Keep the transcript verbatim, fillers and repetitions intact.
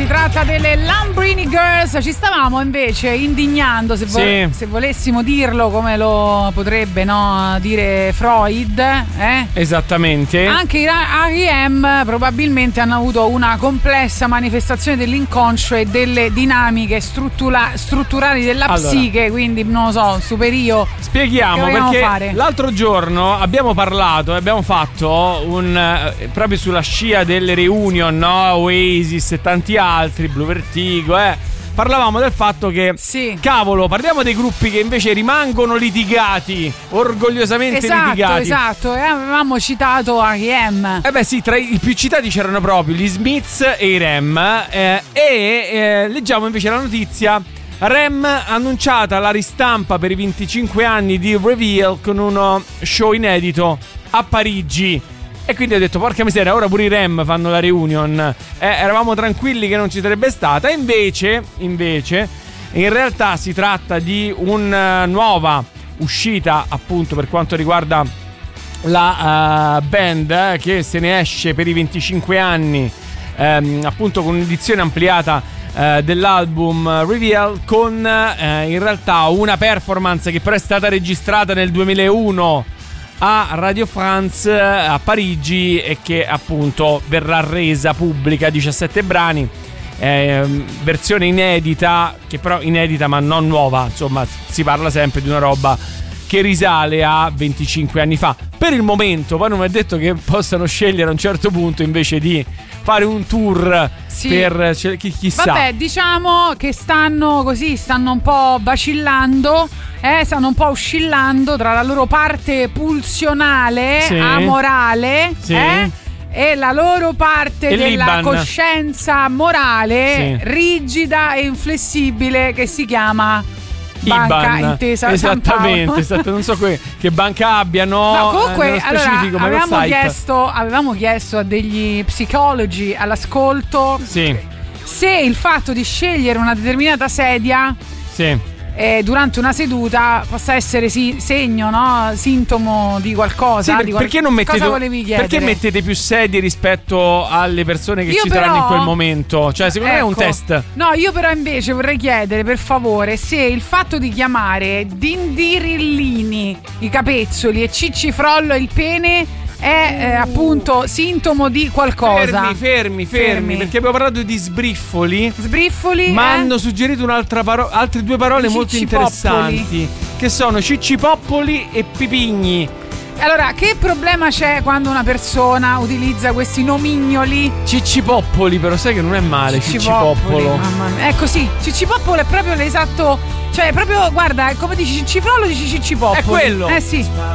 si tratta delle Lambrini Girls. Ci stavamo invece indignando, se, vo- sì. se volessimo dirlo come lo potrebbe, no, dire Freud, eh? Esattamente. Anche i R E M probabilmente hanno avuto una complessa manifestazione dell'inconscio e delle dinamiche struttura- strutturali della allora, psiche, quindi non lo so, superio. Spieghiamo perché fare? L'altro giorno abbiamo parlato e abbiamo fatto un eh, proprio sulla scia delle reunion, no? Oasis e tanti altri, Blue Vertigo, eh. Parlavamo del fatto che, sì. cavolo, parliamo dei gruppi che invece rimangono litigati, orgogliosamente esatto, litigati. Esatto, e avevamo citato R E M. Eh beh sì, tra i più citati c'erano proprio gli Smiths e i R E M, eh, e eh, leggiamo invece la notizia: R E M annunciata la ristampa per i venticinque anni di Reveal con uno show inedito a Parigi. E quindi ho detto, porca miseria, ora pure i R E M fanno la reunion. Eh, eravamo tranquilli che non ci sarebbe stata. E invece, invece, in realtà si tratta di una nuova uscita, appunto, per quanto riguarda la uh, band, eh, che se ne esce per i venticinque anni, ehm, appunto con un'edizione ampliata uh, dell'album Reveal, con uh, in realtà una performance che però è stata registrata nel duemilauno a Radio France a Parigi e che appunto verrà resa pubblica, diciassette brani, eh, versione inedita, che però inedita ma non nuova, insomma si parla sempre di una roba che risale a venticinque anni fa. Per il momento poi non è detto che possano scegliere a un certo punto invece di fare un tour, sì, per cioè, chi, chissà. Vabbè, diciamo che stanno così, stanno un po' vacillando, eh, stanno un po' oscillando tra la loro parte pulsionale, sì, amorale, sì, eh, e la loro parte e della Liban. coscienza morale, sì, rigida e inflessibile, che si chiama Banca Iban. Intesa Esattamente, esatto, non so que- che banca abbiano. No, comunque, eh, allora, avevamo chiesto, avevamo chiesto a degli psicologi all'ascolto, sì, se il fatto di scegliere una determinata sedia, sì, eh, durante una seduta possa essere sì, segno, no? Sintomo di qualcosa. Sì, per, di qual- perché non mettete, cosa volevi chiedere? Perché mettete più sedie rispetto alle persone che Io ci però, saranno in quel momento? Cioè, secondo ecco, me è un test. No, io però invece vorrei chiedere, per favore, se il fatto di chiamare dindirillini i capezzoli e Ciccifrollo il pene è eh, appunto sintomo di qualcosa. Fermi, fermi, fermi, fermi, perché abbiamo parlato di sbriffoli. Sbriffoli, ma eh? hanno suggerito un'altra paro- altre due parole molto interessanti, che sono ciccipoppoli e pipigni. Allora, che problema c'è quando una persona utilizza questi nomignoli? Ciccipoppoli, però sai che non è male. Ciccipoppolo, mamma mia. È così, Ciccipoppolo è proprio l'esatto, cioè proprio, guarda, come dici Ciccifrollo, dici Ciccipoppoli. È quello. Eh sì.